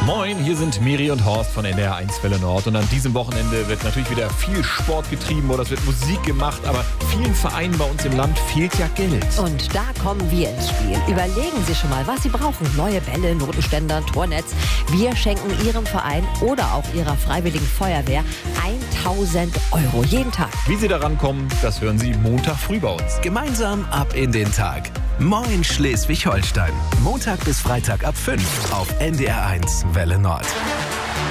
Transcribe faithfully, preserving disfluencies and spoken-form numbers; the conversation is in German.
Moin, hier sind Miri und Horst von N D R eins Welle Nord. Und an diesem Wochenende wird natürlich wieder viel Sport getrieben oder es wird Musik gemacht. Aber vielen Vereinen bei uns im Land fehlt ja Geld. Und da kommen wir ins Spiel. Überlegen Sie schon mal, was Sie brauchen. Neue Bälle, Notenständer, Tornetz. Wir schenken Ihrem Verein oder auch Ihrer Freiwilligen Feuerwehr tausend Euro jeden Tag. Wie Sie daran kommen, das hören Sie Montag früh bei uns. Gemeinsam ab in den Tag. Moin Schleswig-Holstein. Montag bis Freitag ab fünf auf N D R eins Welle Nord.